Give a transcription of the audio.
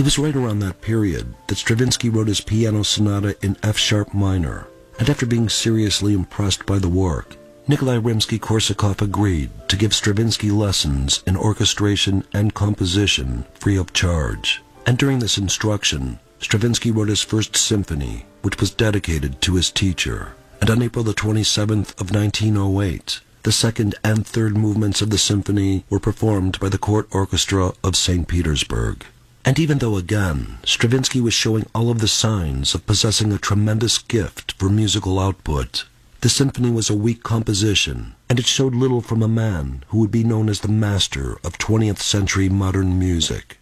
It was right around that period that Stravinsky wrote his piano sonata in F-sharp minor, and after being seriously impressed by the work, Nikolai Rimsky-Korsakov agreed to give Stravinsky lessons in orchestration and composition free of charge. And during this instruction, Stravinsky wrote his first symphony, which was dedicated to his teacher. And on April the 27th of 1908, the second and third movements of the symphony were performed by the Court Orchestra of St. Petersburg. And even though, again, Stravinsky was showing all of the signs of possessing a tremendous gift for musical output, the symphony was a weak composition, and it showed little from a man who would be known as the master of 20th century modern music.